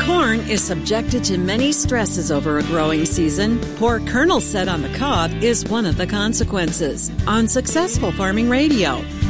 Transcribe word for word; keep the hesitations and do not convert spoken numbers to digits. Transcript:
Corn is subjected to many stresses over a growing season. Poor kernel set on the cob is one of the consequences. On Successful Farming Radio,